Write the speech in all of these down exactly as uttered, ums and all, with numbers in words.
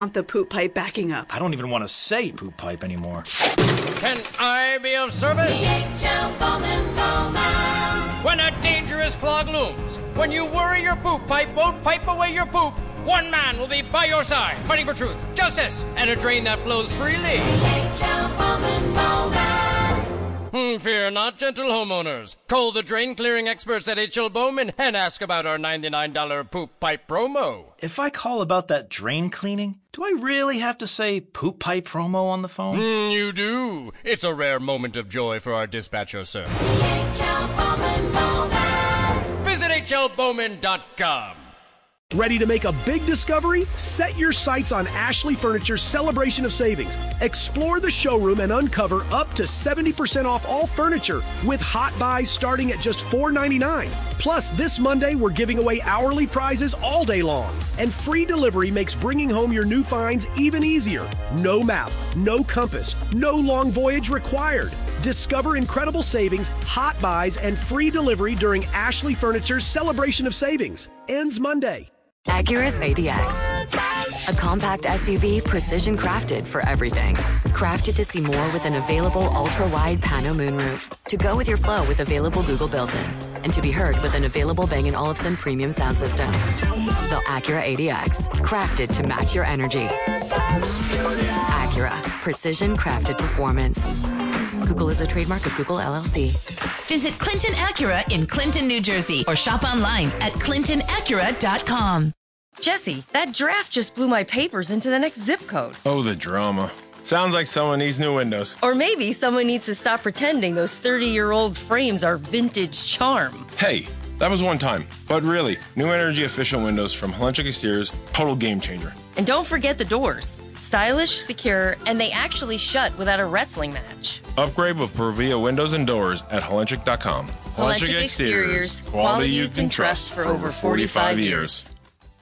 want the poop pipe backing up. I don't even want to say poop pipe anymore. Can I be of service? D H L Bowman Bowman. When a dangerous clog looms, when you worry your poop pipe won't pipe away your poop, one man will be by your side, fighting for truth, justice, and a drain that flows freely. D H L Bowman Bowman. Hmm, fear not, gentle homeowners. Call the drain clearing experts at H L Bowman and ask about our ninety-nine dollars poop pipe promo. If I call about that drain cleaning, do I really have to say poop pipe promo on the phone? Mm, you do. It's a rare moment of joy for our dispatcher, sir. D H L Bowman Bowman. Visit H L Bowman dot com. Ready to make a big discovery? Set your sights on Ashley Furniture's Celebration of Savings. Explore the showroom and uncover up to seventy percent off all furniture with hot buys starting at just four ninety-nine. Plus, this Monday, we're giving away hourly prizes all day long. And free delivery makes bringing home your new finds even easier. No map, no compass, no long voyage required. Discover incredible savings, hot buys, and free delivery during Ashley Furniture's Celebration of Savings. Ends Monday. Acura's A D X. A compact S U V precision crafted for everything. Crafted to see more with an available ultra-wide pano moonroof. To go with your flow with available Google built-in. And to be heard with an available Bang and Olufsen premium sound system. The Acura A D X. Crafted to match your energy. Acura. Precision crafted performance. Google is a trademark of Google L L C. Visit Clinton Acura in Clinton, New Jersey, or shop online at clinton acura dot com. Jesse, that draft just blew my papers into the next zip code. Oh, the drama. Sounds like someone needs new windows. Or maybe someone needs to stop pretending those thirty-year-old frames are vintage charm. Hey, that was one time. But really, New Energy Official Windows from Helenchik Exteriors, total game changer. And don't forget the doors. Stylish, secure, and they actually shut without a wrestling match. Upgrade with Provia Windows and Doors at Helenchik dot com. Helenchik Exteriors, quality you can trust for over forty-five years.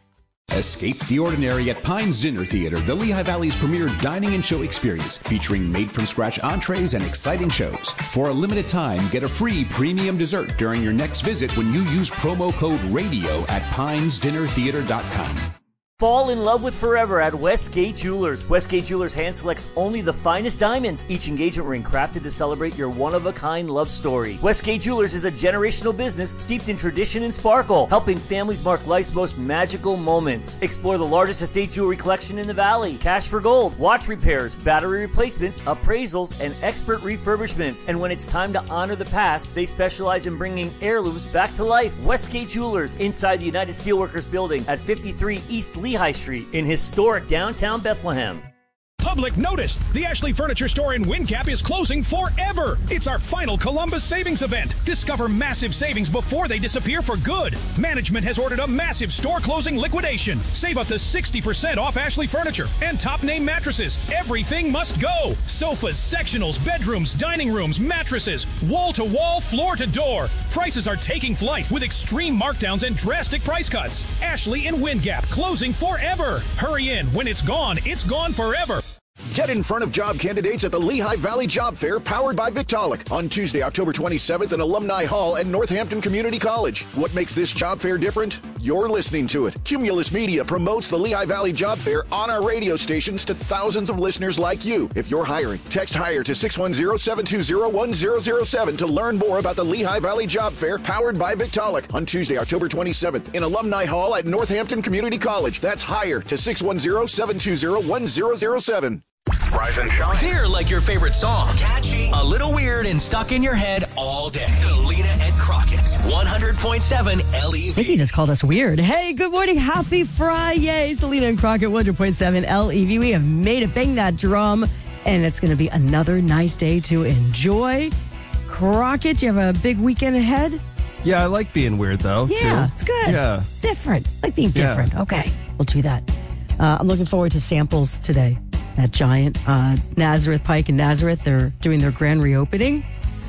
Escape the ordinary at Pines Dinner Theater, the Lehigh Valley's premier dining and show experience, featuring made-from-scratch entrees and exciting shows. For a limited time, get a free premium dessert during your next visit when you use promo code RADIO at pines dinner theater dot com. Fall in love with forever at Westgate Jewelers. Westgate Jewelers hand selects only the finest diamonds. Each engagement ring crafted to celebrate your one-of-a-kind love story. Westgate Jewelers is a generational business steeped in tradition and sparkle, helping families mark life's most magical moments. Explore the largest estate jewelry collection in the valley. Cash for gold, watch repairs, battery replacements, appraisals, and expert refurbishments. And when it's time to honor the past, they specialize in bringing heirlooms back to life. Westgate Jewelers, inside the United Steelworkers building at fifty-three East Lehigh Street in historic downtown Bethlehem. Public notice! The Ashley Furniture Store in WinCap is closing forever! It's our final Columbus Savings event. Discover massive savings before they disappear for good. Management has ordered a massive store closing liquidation. Save up to sixty percent off Ashley Furniture and top name mattresses. Everything must go. Sofas, sectionals, bedrooms, dining rooms, mattresses, wall to wall, floor to door. Prices are taking flight with extreme markdowns and drastic price cuts. Ashley in WinGap, closing forever. Hurry in. When it's gone, it's gone forever. Get in front of job candidates at the Lehigh Valley Job Fair powered by Victaulic on Tuesday, October twenty-seventh in Alumni Hall at Northampton Community College. What makes this job fair different? You're listening to it. Cumulus Media promotes the Lehigh Valley Job Fair on our radio stations to thousands of listeners like you. If you're hiring, text HIRE to six one zero, seven two zero, one zero zero seven to learn more about the Lehigh Valley Job Fair powered by Victaulic on Tuesday, October twenty-seventh in Alumni Hall at Northampton Community College. That's HIRE to six one zero, seven two zero, one zero zero seven. Rise and shine. They're like your favorite song. Catchy, a little weird, and stuck in your head all day. Selena and Crockett, one hundred point seven L E V. I think he just called us weird. Hey, good morning. Happy Friday. Selena and Crockett, one hundred point seven L E V. We have made it. Bang that drum. And it's going to be another nice day to enjoy. Crockett, you have a big weekend ahead? Yeah, I like being weird, though. Yeah, too. it's good. Yeah. Different. I like being different. Yeah. Okay, we'll do that. Uh, I'm looking forward to samples today at Giant. Uh, Nazareth Pike and Nazareth, they're doing their grand reopening.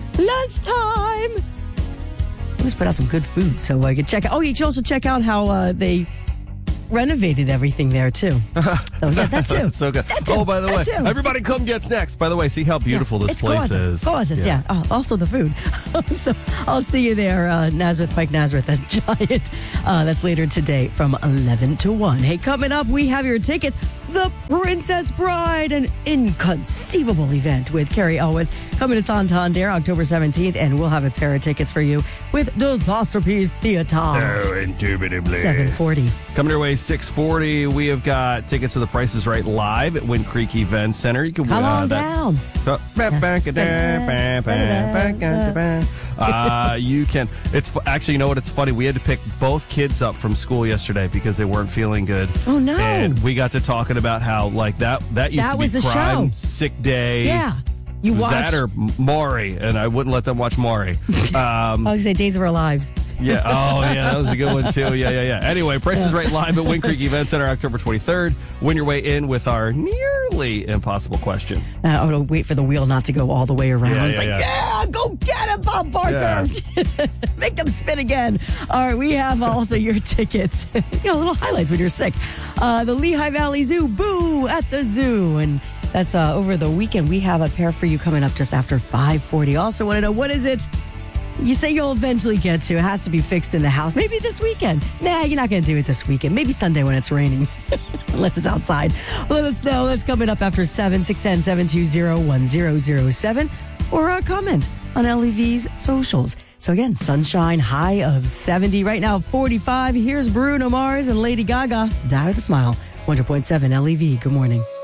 Lunchtime! Let's put out some good food so I can check out. Oh, you can also check out how uh, they renovated everything there, too. So, yeah, that too. That's so good. That too. Oh, by the that way, too. everybody come get snacks. By the way, see how beautiful yeah, this it's place gorgeous. is. Gorgeous, yeah. yeah. Oh, also the food. So I'll see you there, uh, Nazareth Pike Nazareth at Giant. Uh, that's later today from eleven to one. Hey, coming up, we have your tickets. The The Princess Bride, an inconceivable event with Carrie Elwes coming to Santander October seventeenth, and we'll have a pair of tickets for you with Disasterpiece Theater. Oh, indubitably. seven forty. Coming your way, six forty. We have got tickets to The Price is Right live at Wind Creek Event Center. You can Come uh, on that, down. Uh, you can. It's actually, you know what? It's funny. We had to pick both kids up from school yesterday because they weren't feeling good. Oh no! And we got to talking about how like that that used That to was be the crime, show. sick day. Yeah. You was watched that or Maury, and I wouldn't let them watch Maury. Um, I was say Days of Our Lives. Yeah. Oh, yeah. That was a good one, too. Yeah, yeah, yeah. Anyway, Price is Right live at Wind Creek Event Center October twenty-third. Win your way in with our nearly impossible question. Uh, I would wait for the wheel not to go all the way around. Yeah, it's yeah, like, yeah. yeah, go get him, Bob Barker. Yeah. Make them spin again. All right, we have also your tickets. you know, little highlights when you're sick. Uh, the Lehigh Valley Zoo, Boo at the Zoo. And that's uh, over the weekend. We have a pair for you coming up just after five forty. Also want to know, what is it you say you'll eventually get to? It has to be fixed in the house. Maybe this weekend. Nah, you're not going to do it this weekend. Maybe Sunday when it's raining. Unless it's outside. Let us know. That's coming up after seven, six one zero, seven two zero, one zero zero seven. Or a comment on L E V's socials. So again, sunshine, high of seventy. Right now, forty-five. Here's Bruno Mars and Lady Gaga. Die with a Smile. one hundred point seven L E V. Good morning.